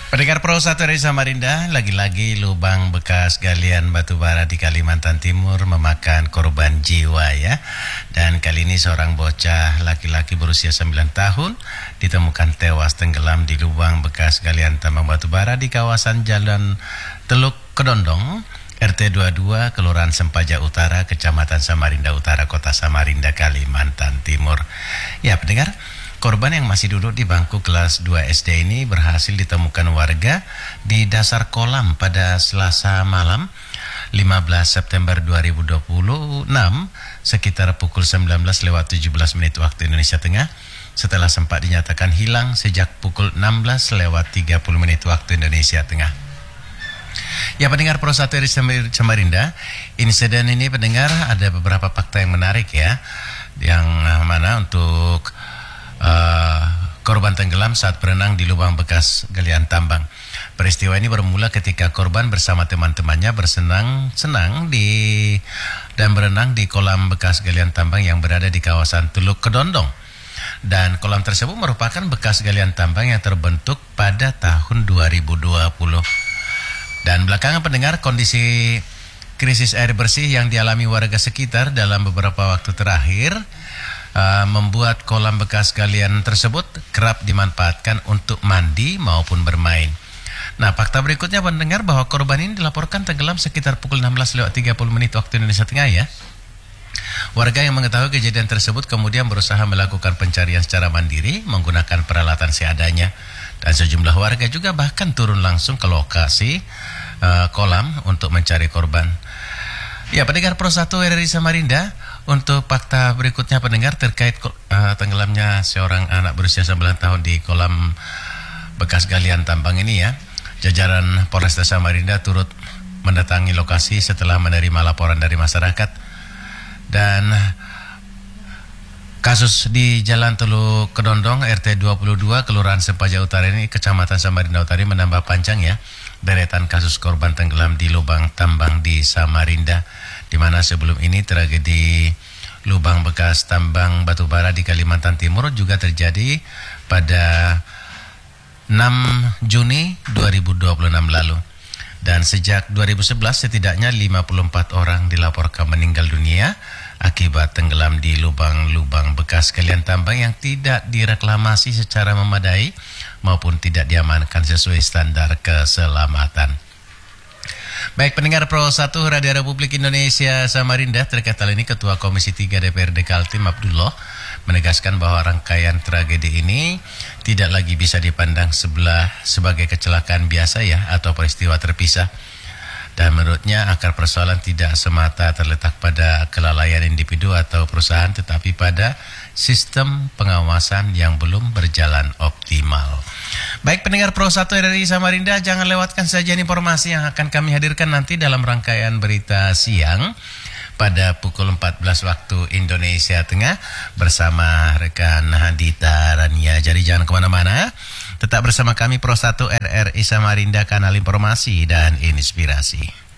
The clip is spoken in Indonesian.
Pendengar Pro 1 dari Samarinda, lagi-lagi lubang bekas galian batubara di Kalimantan Timur memakan korban jiwa ya. Dan kali ini seorang bocah laki-laki berusia 9 tahun ditemukan tewas tenggelam di lubang bekas galian tambang batubara di kawasan Jalan Teluk Kedondong, RT 22, Kelurahan Sempaja Utara, Kecamatan Samarinda Utara, Kota Samarinda, Kalimantan Timur. Ya, pendengar, korban yang masih duduk di bangku kelas 2 SD ini berhasil ditemukan warga di dasar kolam pada Selasa malam 15 September 2026 sekitar pukul 19:17 waktu Indonesia Tengah setelah sempat dinyatakan hilang sejak pukul 16:30 waktu Indonesia Tengah. Ya, pendengar Pro 1 dari Samarinda, insiden ini pendengar ada beberapa fakta yang menarik ya, yang mana untuk korban tenggelam saat berenang di lubang bekas galian tambang. Peristiwa ini bermula ketika korban bersama teman-temannya bersenang-senang dan berenang di kolam bekas galian tambang yang berada di kawasan Teluk Kedondong. Dan kolam tersebut merupakan bekas galian tambang yang terbentuk pada tahun 2020. Dan belakangan pendengar, kondisi krisis air bersih yang dialami warga sekitar dalam beberapa waktu terakhir membuat kolam bekas galian tersebut kerap dimanfaatkan untuk mandi maupun bermain. Nah, fakta berikutnya mendengar bahwa korban ini dilaporkan tenggelam sekitar pukul 16:30 waktu Indonesia Tengah ya. Warga yang mengetahui kejadian tersebut kemudian berusaha melakukan pencarian secara mandiri menggunakan peralatan seadanya. Dan sejumlah warga juga bahkan turun langsung ke lokasi kolam untuk mencari korban. Ya, pendengar Pro 1 RRI Samarinda, untuk fakta berikutnya pendengar terkait tenggelamnya seorang anak berusia 9 tahun di kolam bekas galian tambang ini ya. Jajaran Polresta Samarinda turut mendatangi lokasi setelah menerima laporan dari masyarakat. Dan kasus di Jalan Teluk Kedondong RT 22 Kelurahan Sempaja Utara ini, Kecamatan Samarinda Utara ini menambah panjang ya deretan kasus korban tenggelam di lubang tambang di Samarinda, di mana sebelum ini tragedi lubang bekas tambang batubara di Kalimantan Timur juga terjadi pada 6 Juni 2026 lalu. Dan sejak 2011 setidaknya 54 orang dilaporkan meninggal dunia akibat tenggelam di lubang-lubang bekas galian tambang yang tidak direklamasi secara memadai maupun tidak diamankan sesuai standar keselamatan. Baik, pendengar Pro 1 Radio Republik Indonesia Samarinda, terkait hal ini Ketua Komisi 3 DPRD Kaltim Abdullah menegaskan bahwa rangkaian tragedi ini tidak lagi bisa dipandang sebagai kecelakaan biasa ya atau peristiwa terpisah. Dan menurutnya akar persoalan tidak semata terletak pada kelalaian individu atau perusahaan, tetapi pada sistem pengawasan yang belum berjalan optimal. Baik, pendengar Pro 1 RRI Samarinda, jangan lewatkan sajian informasi yang akan kami hadirkan nanti dalam rangkaian berita siang pada pukul 14 waktu Indonesia Tengah bersama rekan Hadita Rania. Jadi jangan kemana-mana, tetap bersama kami Pro 1 RRI Samarinda, kanal informasi dan inspirasi.